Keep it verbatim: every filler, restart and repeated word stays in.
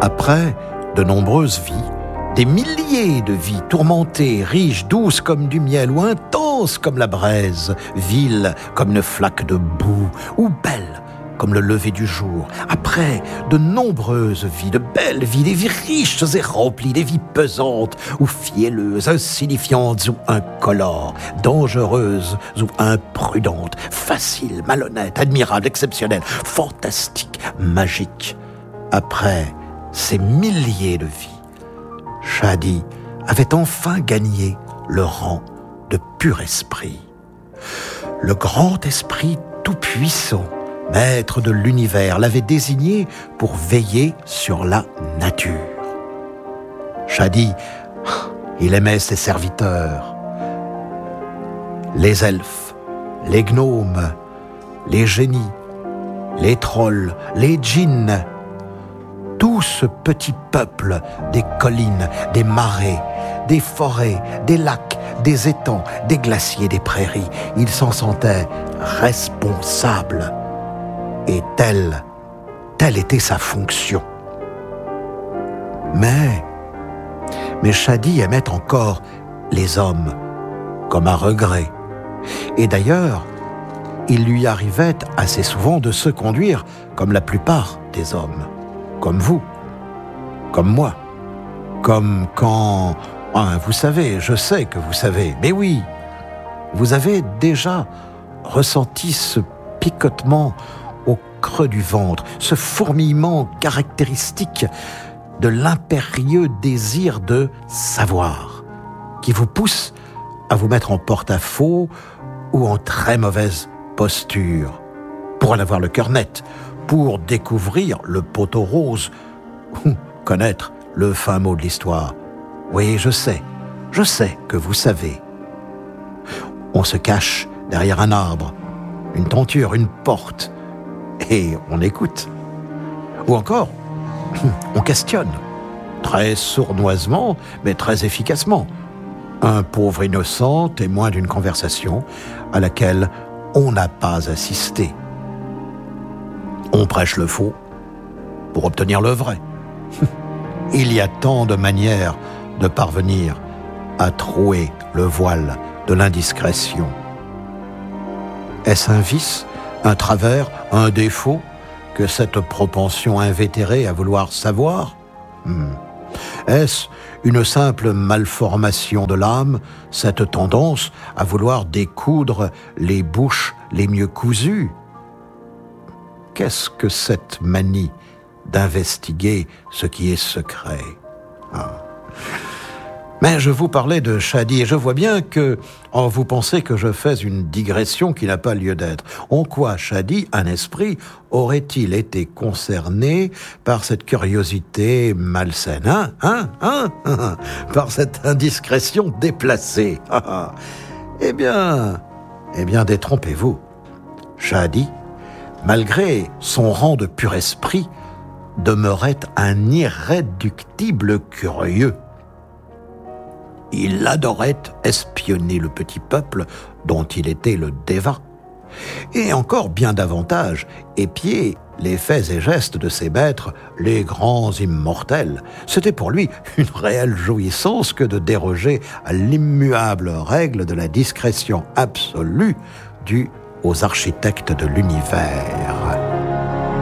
Après de nombreuses vies, des milliers de vies tourmentées, riches, douces comme du miel ou intenses comme la braise, viles comme une flaque de boue ou belles comme le lever du jour. Après de nombreuses vies, de belles vies, des vies riches et remplies, des vies pesantes ou fielleuses, insignifiantes ou incolores, dangereuses ou imprudentes, faciles, malhonnêtes, admirables, exceptionnelles, fantastiques, magiques. Après ces milliers de vies, Shadi avait enfin gagné le rang de pur esprit. Le grand esprit tout-puissant, maître de l'univers, l'avait désigné pour veiller sur la nature. Shadi, il aimait ses serviteurs, les elfes, les gnomes, les génies, les trolls, les djinns, tout ce petit peuple des collines, des marais, des forêts, des lacs, des étangs, des glaciers, des prairies. Il s'en sentait responsable. Et telle, telle était sa fonction. Mais, mais Shadi aimait encore les hommes, comme à regret. Et d'ailleurs, il lui arrivait assez souvent de se conduire comme la plupart des hommes. Comme vous, comme moi, comme quand... Ah, vous savez, je sais que vous savez, mais oui, vous avez déjà ressenti ce picotement au creux du ventre, ce fourmillement caractéristique de l'impérieux désir de savoir, qui vous pousse à vous mettre en porte-à-faux ou en très mauvaise posture, pour en avoir le cœur net, pour découvrir le poteau rose, ou connaître le fin mot de l'histoire. Oui, je sais, je sais que vous savez. On se cache derrière un arbre, une tenture, une porte, et on écoute. Ou encore, on questionne, très sournoisement, mais très efficacement, un pauvre innocent témoin d'une conversation à laquelle on n'a pas assisté. On prêche le faux pour obtenir le vrai. Il y a tant de manières de parvenir à trouer le voile de l'indiscrétion. Est-ce un vice, un travers, un défaut que cette propension invétérée à vouloir savoir ? hmm. Est-ce une simple malformation de l'âme, cette tendance à vouloir découdre les bouches les mieux cousues ? Qu'est-ce que cette manie d'investiguer ce qui est secret ? ah. Mais je vous parlais de Shadi et je vois bien que oh, vous pensez que je fais une digression qui n'a pas lieu d'être. En quoi Shadi, un esprit, aurait-il été concerné par cette curiosité malsaine, hein, hein, hein, hein, par cette indiscrétion déplacée ? Eh bien, eh bien, détrompez-vous. Shadi, malgré son rang de pur esprit, demeurait un irréductible curieux. Il adorait espionner le petit peuple dont il était le déva, et encore bien davantage épier les faits et gestes de ses maîtres, les grands immortels. C'était pour lui une réelle jouissance que de déroger à l'immuable règle de la discrétion absolue due aux architectes de l'univers.